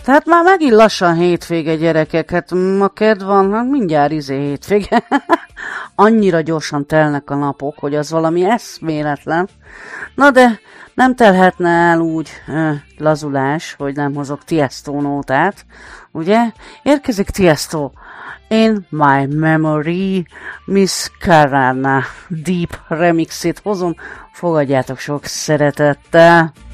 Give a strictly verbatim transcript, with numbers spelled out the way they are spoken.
Tehát már megint lassan hétvége, gyerekek. Hát ma kedv van, hát mindjárt izé hétvége. Annyira gyorsan telnek a napok, hogy az valami eszméletlen. Na de nem telhetne el úgy ö, lazulás, hogy nem hozok Tiesto nótát. Ugye? Érkezik Tiesto. In My Memory, Miss Carana Deep remixét hozom. Fogadjátok sok szeretettel.